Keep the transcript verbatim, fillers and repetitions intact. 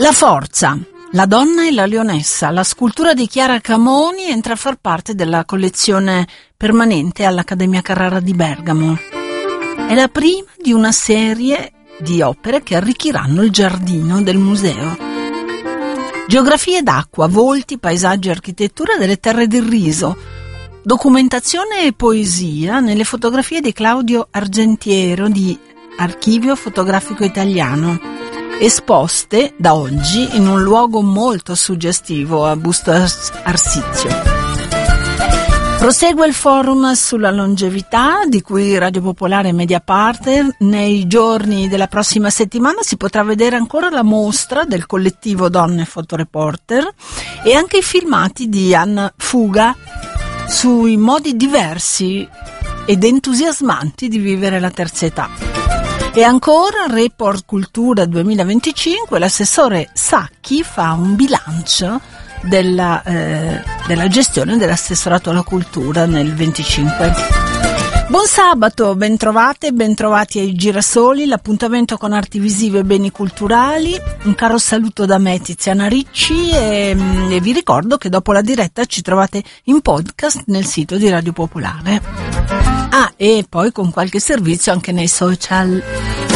La forza, la donna e la leonessa, la scultura di Chiara Camoni entra a far parte della collezione permanente all'Accademia Carrara di Bergamo. È la prima di una serie di opere che arricchiranno il giardino del museo. Geografie d'acqua, volti, paesaggi e architettura delle terre del riso, documentazione e poesia nelle fotografie di Claudio Argentiero di Archivio Fotografico Italiano, esposte da oggi in un luogo molto suggestivo a Busto Arsizio. Prosegue il forum sulla longevità di cui Radio Popolare è media partner. Nei giorni della prossima settimana si potrà vedere ancora la mostra del collettivo Donne Fotoreporter e anche i filmati di Anna Fuga sui modi diversi ed entusiasmanti di vivere la terza età. E ancora Report Cultura duemilaventicinque, l'assessore Sacchi fa un bilancio della, eh, della gestione dell'assessorato alla cultura nel venticinque. Buon sabato, bentrovate e bentrovati ai Girasoli, l'appuntamento con arti visive e beni culturali. Un caro saluto da me, Tiziana Ricci, e, e vi ricordo che dopo la diretta ci trovate in podcast nel sito di Radio Popolare. Ah, e poi con qualche servizio anche nei social.